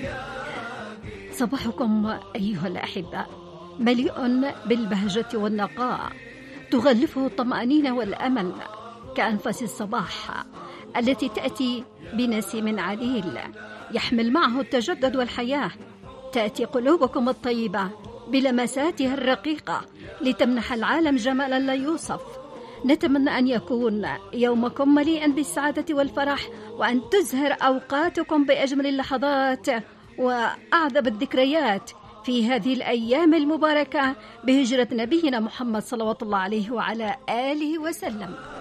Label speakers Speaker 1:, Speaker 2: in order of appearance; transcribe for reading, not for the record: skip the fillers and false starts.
Speaker 1: صباحكم أيها الأحباء مليء بالبهجة والنقاء، تغلفه الطمأنينة والأمل كأنفاس الصباح التي تأتي بنسيم عليل يحمل معه التجدد والحياة. تأتي قلوبكم الطيبة بلمساتها الرقيقة لتمنح العالم جمالا لا يوصف. نتمنى أن يكون يومكم مليئا بالسعادة والفرح، وأن تزهر أوقاتكم بأجمل اللحظات وأعذب الذكريات في هذه الأيام المباركة بهجرة نبينا محمد صلوات الله عليه وعلى آله وسلم.